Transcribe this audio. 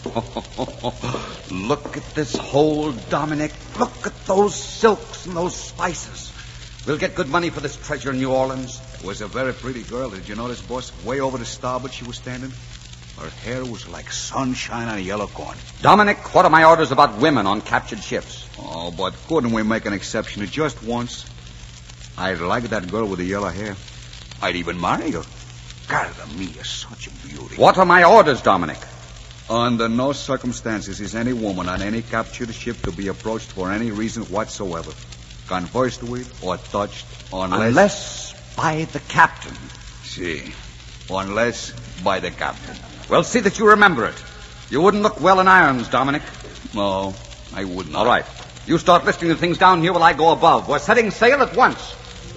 Look at this hole, Dominic. Look at those silks and those spices. We'll get good money for this treasure in New Orleans. It was a very pretty girl. Did you notice, boss? Way over the starboard she was standing. Her hair was like sunshine on a yellow corn. Dominic, what are my orders about women on captured ships? Oh, but couldn't we make an exception just once? I'd like that girl with the yellow hair. I'd even marry her. Carla Mia, such a beauty. What are my orders, Dominic? Under no circumstances is any woman on any captured ship to be approached for any reason whatsoever. Conversed with or touched Unless by the captain. See, unless by the captain. Well, see that you remember it. You wouldn't look well in irons, Dominic. No, I wouldn't. All right. You start listing the things down here while I go above. We're setting sail at once.